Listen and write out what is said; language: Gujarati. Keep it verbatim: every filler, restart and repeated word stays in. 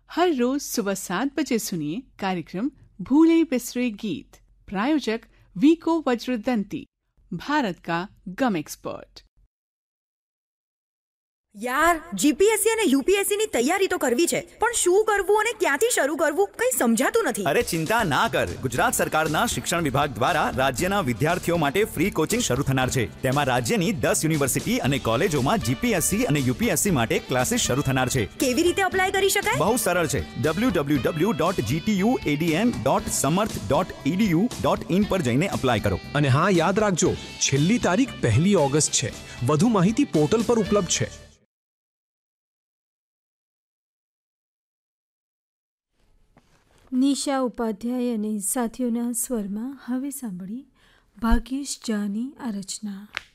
हर रोज सुबह सात बजे सुनिए कार्यक्रम भूले बिसरे गीत। प्रायोजक वीको वज्रदंती, भारत का गम एक्सपर्ट। યાર જીપીએસસી અને યુપીએસસી ની તૈયારી તો કરવી છે, પણ શું કરવું અને ક્યાંથી શરૂ કરવું કંઈ સમજાતું નથી. અરે ચિંતા ના કર, ગુજરાત સરકારના શિક્ષણ વિભાગ દ્વારા રાજ્યના વિદ્યાર્થીઓ માટે ફ્રી કોચિંગ શરૂ થનાર છે. તેમાં રાજ્યની દસ યુનિવર્સિટી અને કોલેજોમાં જીપીએસસી અને યુપીએસસી માટે ક્લાસીસ શરૂ થનાર છે. કેવી રીતે અપ્લાય કરી શકાય? બહુ સરળ છે. W W W dot જીટીયુએડીએન dot સમર્થ ડોટ ઈડીયુ ડોટ ઇન પર જઈને અપ્લાય કરો. અને હા, યાદ રાખજો, છેલ્લી તારીખ પહેલી ઓગસ્ટ છે. વધુ માહિતી પોર્ટલ પર ઉપલબ્ધ છે. નિશા ઉપાધ્યાય અને સાથીઓના સ્વરમાં હવે સાંભળી ભાગ્યેશ જાની આ રચના.